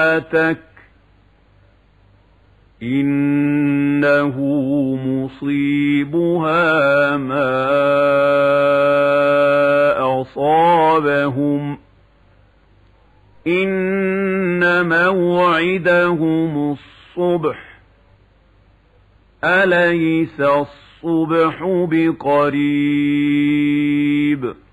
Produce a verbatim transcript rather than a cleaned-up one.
إنه مصيبها ما أصابهم إن موعدهم الصبح أليس الصبح بقريب